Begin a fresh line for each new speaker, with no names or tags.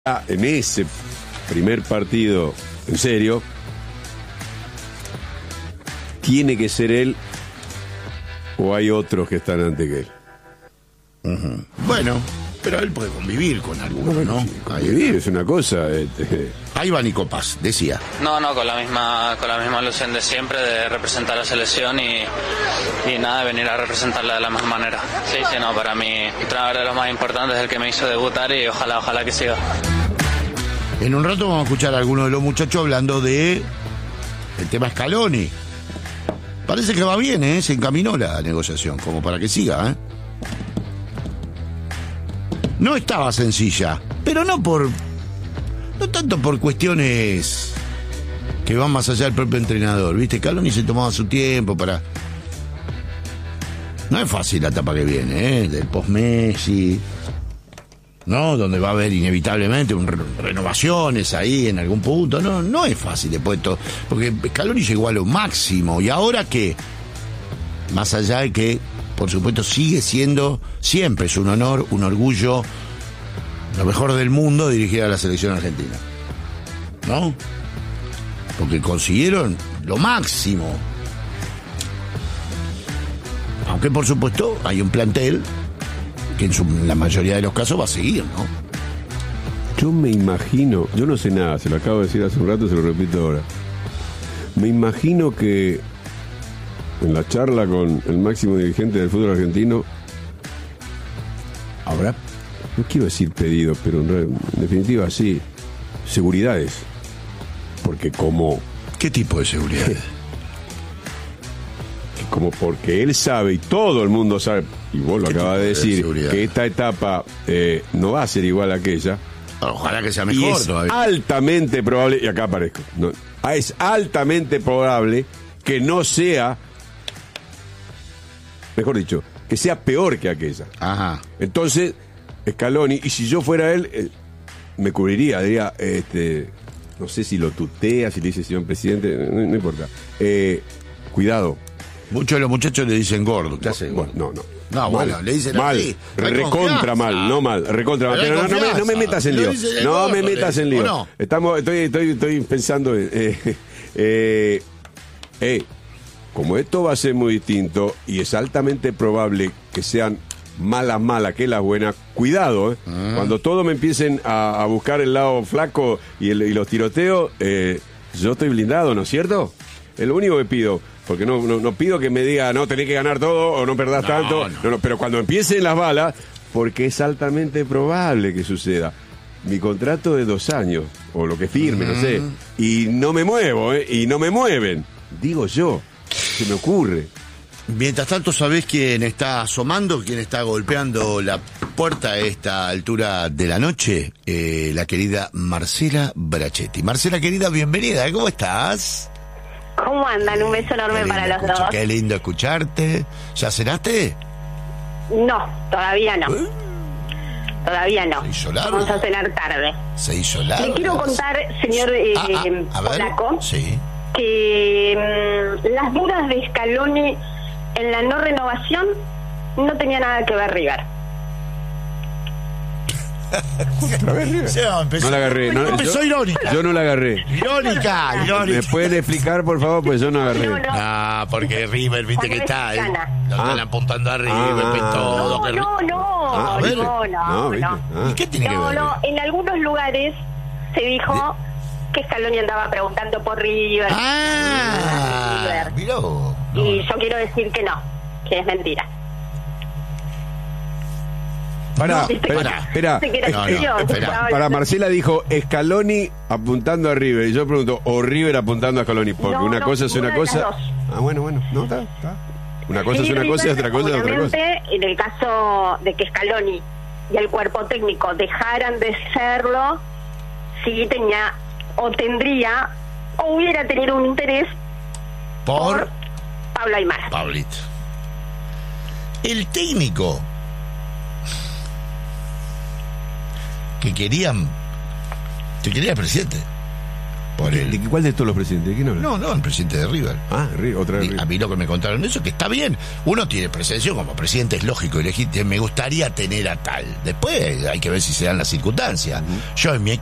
en ese primer partido, en serio, tiene que ser él o hay otros que están antes que él.
Uh-huh. Bueno, pero él puede convivir con algunos, ¿no?
Convivir es una cosa.
Ahí va Nico Paz, decía.
No, con la misma ilusión de siempre, de representar a la selección y nada, venir a representarla de la mejor manera. Sí, no, para mí, un entrenador de los más importantes es el que me hizo debutar y ojalá que siga.
En un rato vamos a escuchar a algunos de los muchachos hablando de el tema Scaloni. Parece que va bien, se encaminó la negociación, como para que siga, No estaba sencilla, pero no tanto por cuestiones que van más allá del propio entrenador, ¿viste? Scaloni se tomaba su tiempo para... No es fácil la etapa que viene, del post-Messi, ¿no? Donde va a haber inevitablemente renovaciones ahí en algún punto. No es fácil después todo, porque Scaloni llegó a lo máximo. ¿Y ahora qué? Más allá de que, por supuesto, sigue siendo, siempre es un honor, un orgullo, lo mejor del mundo dirigir a la selección argentina, ¿no? Porque consiguieron lo máximo. Aunque, por supuesto, hay un plantel que en la mayoría de los casos va a seguir, ¿no?
Yo me imagino, yo no sé nada, se lo acabo de decir hace un rato, se lo repito ahora. Me imagino que en la charla con el máximo dirigente del fútbol argentino habrá, no quiero decir pedido, pero en definitiva sí, seguridades. Porque como...
¿Qué tipo de seguridades?
Como porque él sabe y todo el mundo sabe, y vos lo acabas de decir, que esta etapa no va a ser igual a aquella.
Ojalá que sea mejor.
Y es todavía altamente probable, y acá aparezco, es altamente probable que no sea, mejor dicho, que sea peor que aquella.
Ajá.
Entonces, Scaloni, y si yo fuera él, me cubriría, diría, no sé si lo tutea, si le dice señor presidente, no importa. Cuidado.
Muchos de los muchachos le dicen gordo. ¿Qué hace?
Bueno, no.
No, bueno, le dicen
mal,
así.
Recontra mal, no mal, recontra mal. Pero no me metas en lío. No me metas en lío.
No.
Estoy pensando como esto va a ser muy distinto y es altamente probable que sean malas que las buenas, cuidado, Cuando todos me empiecen a buscar el lado flaco y los tiroteos, yo estoy blindado, ¿no es cierto? Es lo único que pido. Porque no pido que me diga, no, tenés que ganar todo o no perdás tanto. No, pero cuando empiecen las balas, porque es altamente probable que suceda. Mi contrato es 2 años, o lo que firme, no sé. Y no me muevo, y no me mueven. Digo yo, se me ocurre.
Mientras tanto, ¿sabés quién está asomando? ¿Quién está golpeando la puerta a esta altura de la noche? La querida Marcela Brachetti. Marcela, querida, bienvenida. ¿Cómo estás?
¿Cómo andan? Un beso enorme para los dos.
Qué lindo escucharte. ¿Ya cenaste?
No, todavía no. Todavía no.
¿Se hizo largo?
Vamos a cenar tarde.
¿Se hizo largo?
Le quiero contar, señor Polaco,
sí,
que las dudas de Scaloni en la no renovación no tenía nada que ver River.
¿Otra vez River? No la agarré.
Empezó irónica.
Yo no la agarré.
Irónica.
¿Me pueden explicar, por favor? Pues yo no agarré.
No, porque River, viste que está. Lo están apuntando a River, todo.
No.
¿Y qué tiene que ver?
En algunos lugares se dijo que Scaloni andaba preguntando por River.
Miró.
Y yo quiero decir que no, que es mentira.
Espera. Para Marcela dijo Scaloni apuntando a River. Y yo pregunto, o River apuntando a Scaloni. Porque una cosa es una cosa. Bueno. No, está. Una cosa es una cosa y otra cosa es otra cosa.
En el caso de que Scaloni y el cuerpo técnico dejaran de serlo, sí tenía, o tendría, o hubiera tenido un interés por Pablo Aimar.
Pablito. El técnico que quería el presidente, por él.
¿De cuál de todos los presidentes? ¿De quién habla?
No, el presidente de River.
Otra vez.
A mí lo que me contaron eso, que está bien. Uno tiene presencia como presidente, es lógico y legítimo. Me gustaría tener a tal. Después hay que ver si se dan las circunstancias. Yo en mi